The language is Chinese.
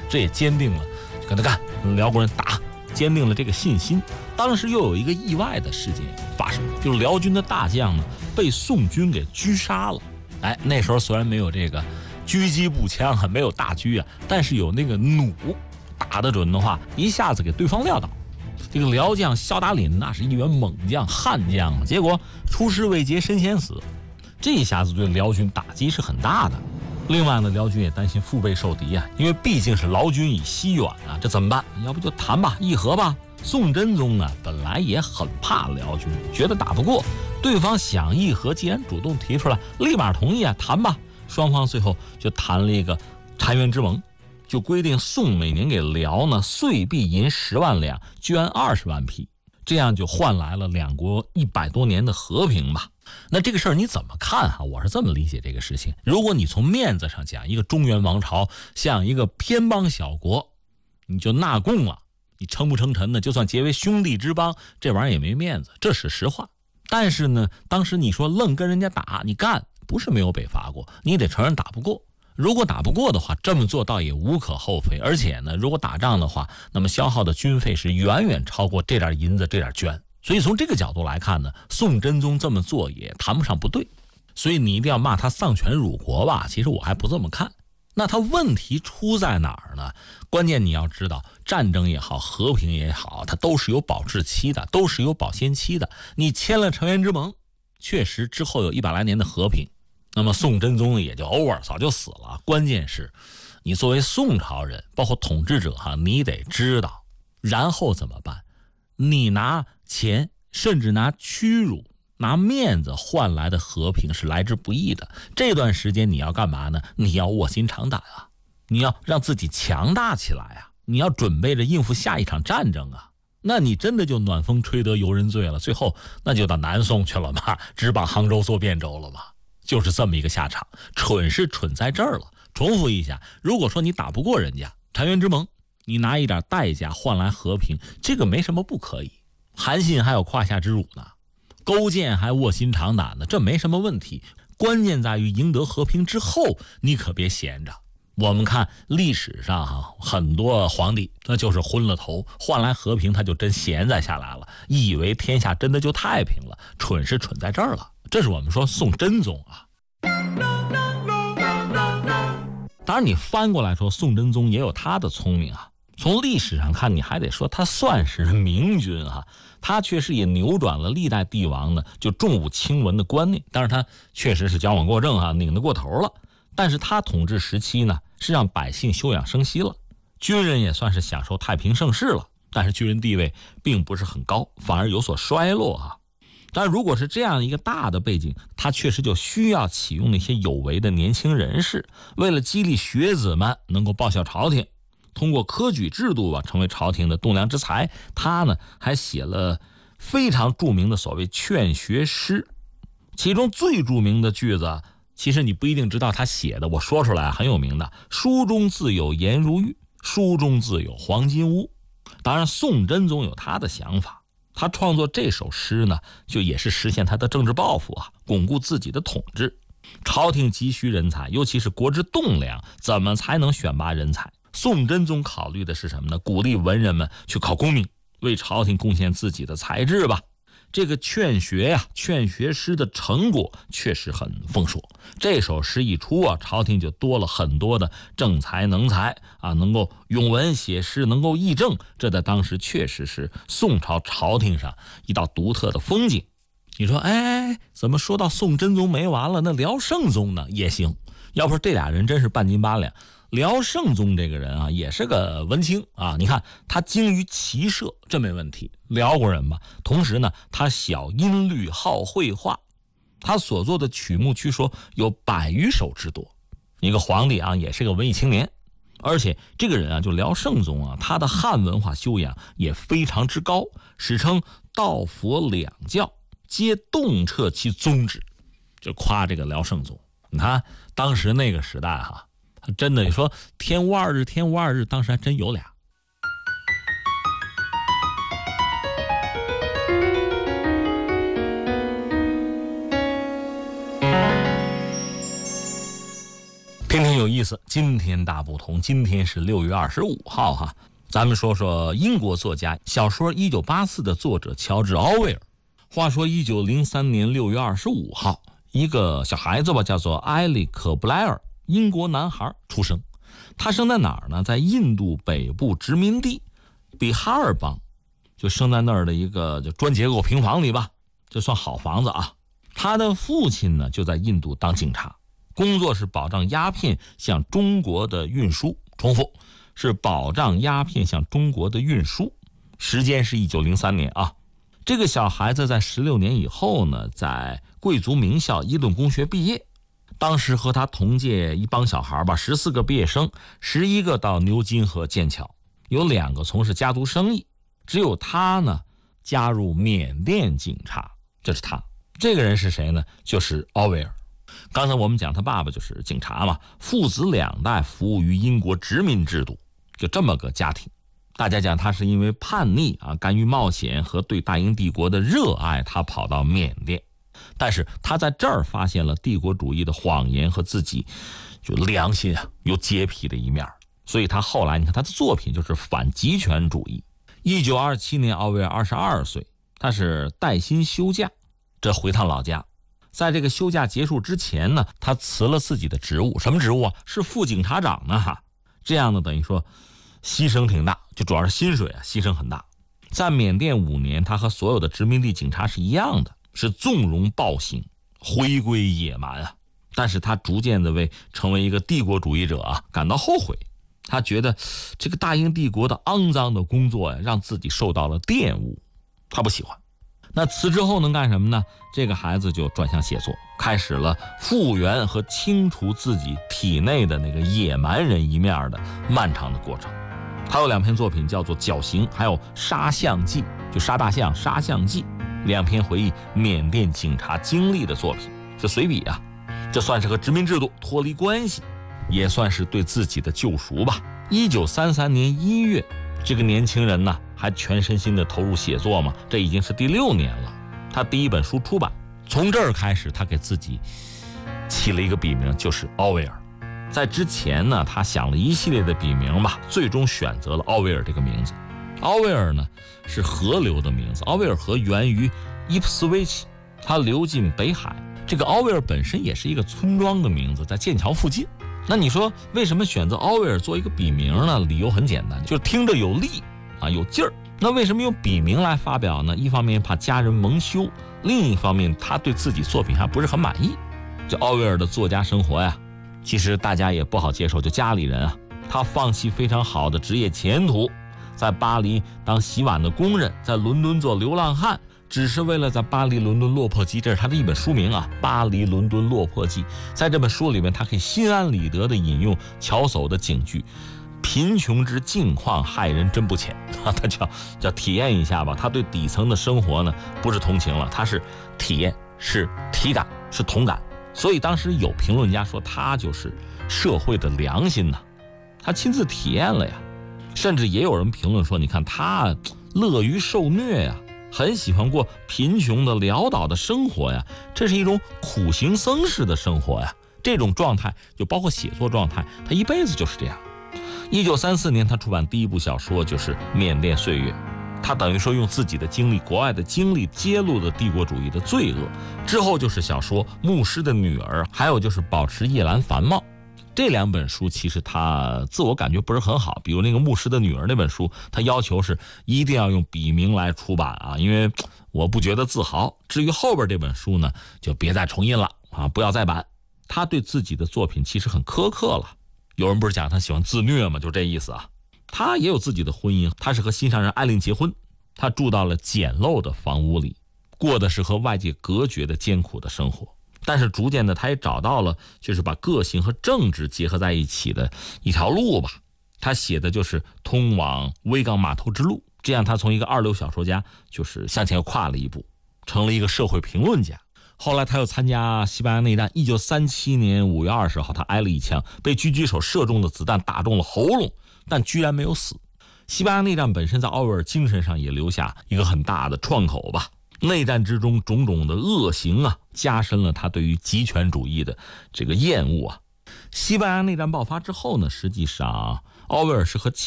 这也坚定了跟他干，辽国人打，坚定了这个信心。当时又有一个意外的事件发生，就是辽军的大将呢被宋军给狙杀了。那时候虽然没有这个狙击步枪啊，没有大狙啊，但是有那个弩，打得准的话，一下子给对方撂倒。这个辽将萧达林那是一员猛将悍将啊，结果出师未捷身先死，这一下子对辽军打击是很大的。另外呢，辽军也担心腹背受敌啊，因为毕竟是劳军以西远啊，这怎么办？要不就谈吧，议和吧。宋真宗呢本来也很怕辽军，觉得打不过，对方想议和，既然主动提出来，立马同意啊，谈吧。双方最后就谈了一个澶渊之盟，就规定宋每年给辽呢岁币银10万两，绢20万匹，这样就换来了两国100多年的和平吧。那这个事儿你怎么看啊？我是这么理解这个事情。如果你从面子上讲，一个中原王朝像一个偏邦小国，你就纳贡了，你称不称臣呢？就算结为兄弟之邦，这玩意儿也没面子，这是实话。但是呢，当时你说愣跟人家打，你干不是没有北伐过，你得承认打不过。如果打不过的话，这么做倒也无可厚非。而且呢，如果打仗的话，那么消耗的军费是远远超过这点银子这点绢。所以从这个角度来看呢，宋真宗这么做也谈不上不对。所以你一定要骂他丧权辱国吧，其实我还不这么看。那他问题出在哪儿呢？关键你要知道，战争也好，和平也好，它都是有保质期的，都是有保鲜期的。你签了澶渊之盟，确实之后有100来年的和平，那么宋真宗也就 over， 早就死了。关键是你作为宋朝人，包括统治者你得知道然后怎么办。你拿钱甚至拿屈辱拿面子换来的和平是来之不易的。这段时间你要干嘛呢？你要卧薪尝胆啊，你要让自己强大起来啊，你要准备着应付下一场战争啊。那你真的就暖风吹得游人醉了，最后那就到南宋去了嘛，只把杭州做汴州了嘛，就是这么一个下场。蠢是蠢在这儿了。重复一下，如果说你打不过人家澶渊之盟，你拿一点代价换来和平，这个没什么不可以。韩信还有胯下之辱呢，勾践还卧薪尝胆呢，这没什么问题。关键在于赢得和平之后，你可别闲着。我们看历史上很多皇帝那就是昏了头，换来和平他就真闲在下来了，以为天下真的就太平了。蠢是蠢在这儿了。这是我们说宋真宗啊。当然你翻过来说，宋真宗也有他的聪明啊。从历史上看，你还得说他算是明君啊，他确实也扭转了历代帝王呢就重武轻文的观念。但是他确实是矫枉过正拧得过头了。但是他统治时期呢是让百姓休养生息了，军人也算是享受太平盛世了，但是军人地位并不是很高，反而有所衰落啊。但如果是这样一个大的背景，他确实就需要启用那些有为的年轻人士，为了激励学子们能够报效朝廷，通过科举制度成为朝廷的栋梁之才。他呢还写了非常著名的所谓劝学诗，其中最著名的句子其实你不一定知道他写的，我说出来很有名的，书中自有颜如玉，书中自有黄金屋。当然宋真宗有他的想法，他创作这首诗呢就也是实现他的政治抱负巩固自己的统治。朝廷急需人才，尤其是国之栋梁，怎么才能选拔人才？宋真宗考虑的是什么呢？鼓励文人们去考功名，为朝廷贡献自己的才智吧。这个劝学诗的成果确实很丰硕。这首诗一出朝廷就多了很多的正才能才能够咏文写诗，能够议政，这在当时确实是宋朝朝廷上一道独特的风景。你说怎么说到宋真宗没完了，那辽圣宗呢也行。要不是这俩人真是半斤八两。辽圣宗这个人也是个文青你看他精于骑射，这没问题，辽国人嘛。同时呢，他晓音律，好绘画，他所做的曲目据说有100余首之多。一个皇帝也是个文艺青年。而且这个人就辽圣宗他的汉文化修养也非常之高，史称道佛两教皆洞彻其宗旨，就夸这个辽圣宗。你看当时那个时代真的，你说天无二日，当时还真有俩。 天天有意思，今天大不同。今天是6月25号哈，咱们说说英国作家小说《1984》的作者乔治·奥威尔。话说1903年6月25号，一个小孩子吧，叫做埃里克·布莱尔，英国男孩出生。他生在哪儿呢？在印度北部殖民地比哈尔邦，就生在那儿的一个就砖结构平房里吧，这算好房子啊。他的父亲呢就在印度当警察，工作是保障鸦片向中国的运输，重复，是保障鸦片向中国的运输。时间是1903年啊。这个小孩子在16年以后呢，在贵族名校伊顿公学毕业。当时和他同届一帮小孩吧，14个毕业生，11个到牛津和剑桥，有2个从事家族生意，只有他呢加入缅甸警察。这是他。这个人是谁呢？就是奥威尔。刚才我们讲他爸爸就是警察嘛，父子2代服务于英国殖民制度，就这么个家庭。大家讲他是因为叛逆啊，甘于冒险和对大英帝国的热爱，他跑到缅甸。但是他在这儿发现了帝国主义的谎言和自己就良心啊有洁癖的一面，所以他后来你看他的作品就是反极权主义。1927年奥威尔22岁，他是带薪休假，这回趟老家。在这个休假结束之前呢，他辞了自己的职务。什么职务啊？是副警察长呢哈。这样呢等于说牺牲挺大，就主要是薪水啊牺牲很大。在缅甸5年，他和所有的殖民地警察是一样的，是纵容暴行，回归野蛮啊。但是他逐渐的为成为一个帝国主义者啊感到后悔。他觉得这个大英帝国的肮脏的工作呀，让自己受到了玷污，他不喜欢。那辞职后能干什么呢？这个孩子就转向写作，开始了复原和清除自己体内的那个野蛮人一面的漫长的过程。他有2篇作品叫做《绞刑》还有《杀象记》，就杀大象杀象记，2篇回忆缅甸警察经历的作品，是随笔啊。这算是和殖民制度脱离关系，也算是对自己的救赎吧。1933年1月，这个年轻人呢还全身心的投入写作嘛，这已经是第6年了。他第1本书出版，从这儿开始他给自己起了一个笔名，就是奥威尔。在之前呢，他想了一系列的笔名吧，最终选择了奥威尔这个名字。奥威尔呢是河流的名字，奥威尔河源于伊普斯维奇，它流进北海。这个奥威尔本身也是一个村庄的名字，在剑桥附近。那你说为什么选择奥威尔做一个笔名呢？理由很简单，就是听着有力啊，有劲儿。那为什么用笔名来发表呢？一方面怕家人蒙羞，另一方面他对自己作品还不是很满意。这奥威尔的作家生活呀，其实大家也不好接受，就家里人啊，他放弃非常好的职业前途，在巴黎当洗碗的工人，在伦敦做流浪汉，只是为了在巴黎伦敦落魄记，这是他的一本书名啊，巴黎伦敦落魄记。在这本书里面，他可以心安理得地引用乔叟的警句，贫穷之境况害人真不浅啊，他叫体验一下吧。他对底层的生活呢不是同情了，他是体验，是体感，是同感。所以当时有评论家说他就是社会的良心呐，他亲自体验了呀。甚至也有人评论说，你看他乐于受虐呀，很喜欢过贫穷的潦倒的生活呀，这是一种苦行僧式的生活呀。这种状态就包括写作状态，他一辈子就是这样。1934年他出版第1部小说就是《缅甸岁月》，他等于说用自己的经历，国外的经历揭露了帝国主义的罪恶。之后就是小说《牧师的女儿》，还有就是《保持夜兰繁茂》。这2本书其实他自我感觉不是很好，比如那个《牧师的女儿》那本书，他要求是一定要用笔名来出版啊，因为我不觉得自豪。至于后边这本书呢，就别再重印了啊，不要再版。他对自己的作品其实很苛刻了。有人不是讲他喜欢自虐吗？就这意思啊。他也有自己的婚姻，他是和心上人艾琳结婚，他住到了简陋的房屋里，过的是和外界隔绝的艰苦的生活。但是逐渐的他也找到了就是把个性和政治结合在一起的一条路吧。他写的就是通往威港码头之路，这样他从一个2流小说家就是向前又跨了一步，成了一个社会评论家。后来他又参加西班牙内战，1937年5月20号他挨了一枪，被狙击手射中的子弹打中了喉咙，但居然没有死。西班牙内战本身在奥威尔精神上也留下一个很大的创口吧。内战之中种种的恶行啊，加深了他对于极权主义的这个厌恶啊。 西班牙内战爆发之后呢，实际上奥威尔是和